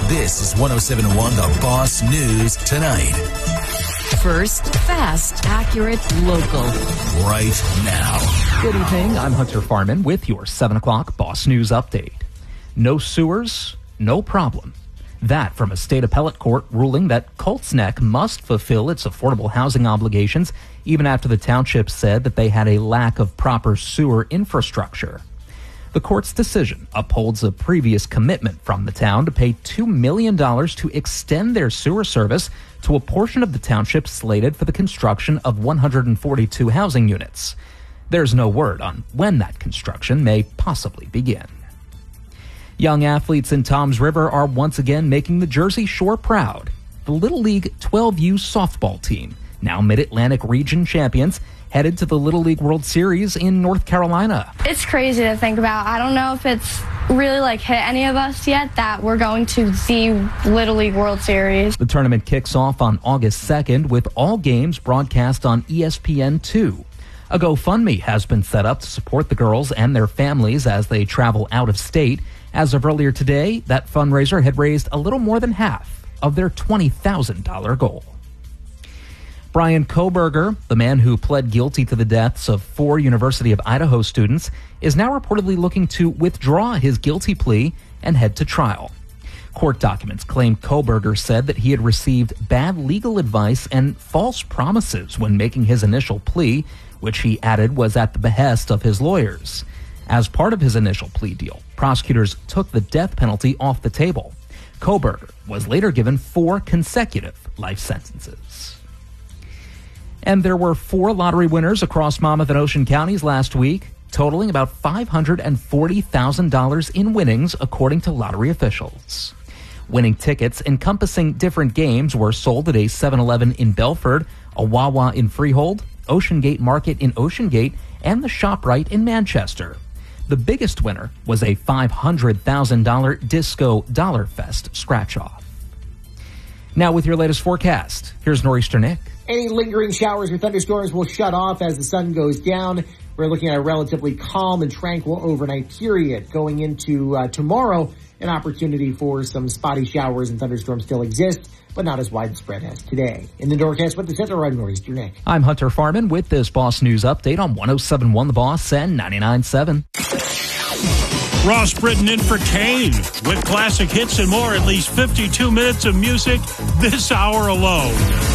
This is 107.1 The Boss News Tonight. First, fast, accurate, local. Right now. Good evening. I'm Hunter Farman with your 7 o'clock Boss News Update. No sewers, no problem. That from a state appellate court ruling that Colts Neck must fulfill its affordable housing obligations even after the township said that they had a lack of proper sewer infrastructure. The court's decision upholds a previous commitment from the town to pay $2 million to extend their sewer service to a portion of the township slated for the construction of 142 housing units. There's no word on when that construction may possibly begin. Young athletes in Toms River are once again making the Jersey Shore proud. The Little League 12U softball team, now Mid-Atlantic Region champions, headed to the Little League World Series in North Carolina. It's crazy to think about. I don't know if it's really hit any of us yet that we're going to the Little League World Series. The tournament kicks off on August 2nd with all games broadcast on ESPN2. A GoFundMe has been set up to support the girls and their families as they travel out of state. As of earlier today, that fundraiser had raised a little more than half of their $20,000 goal. Brian Kohberger, the man who pled guilty to the deaths of 4 University of Idaho students, is now reportedly looking to withdraw his guilty plea and head to trial. Court documents claim Kohberger said that he had received bad legal advice and false promises when making his initial plea, which he added was at the behest of his lawyers. As part of his initial plea deal, prosecutors took the death penalty off the table. Kohberger was later given 4 consecutive life sentences. And there were 4 lottery winners across Monmouth and Ocean counties last week, totaling about $540,000 in winnings, according to lottery officials. Winning tickets encompassing different games were sold at a 7-Eleven in Belford, a Wawa in Freehold, Ocean Gate Market in Ocean Gate, and the ShopRite in Manchester. The biggest winner was a $500,000 Disco Dollar Fest scratch-off. Now with your latest forecast, here's Nor'easter Nick. Any lingering showers or thunderstorms will shut off as the sun goes down. We're looking at a relatively calm and tranquil overnight period. Going into tomorrow, an opportunity for some spotty showers and thunderstorms still exist, but not as widespread as today. In the Norcast with the Center, I'm Nor'easter Nick. I'm Hunter Farman with this Boss News Update on 107.1 The Boss and 99.7. Ross Britton in for Kane with classic hits and more. At least 52 minutes of music this hour alone.